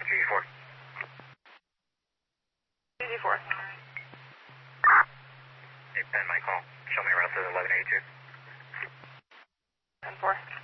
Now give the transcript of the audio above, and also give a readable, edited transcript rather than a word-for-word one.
GG4. GG4. Hey, Ben, my call. Show me around to 1182. 10-4.